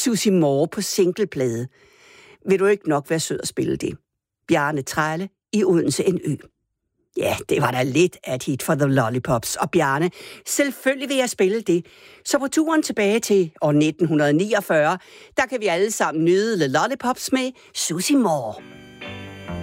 Susie Moore på singleplade. Vil du ikke nok være sød at spille det? Bjarne Trælle i Odense NØ. Ja, det var da lidt at hit for The Lollipops. Og Bjarne, selvfølgelig vil jeg spille det. Så på turen tilbage til år 1949, der kan vi alle sammen nyde The Lollipops med Susie Moore.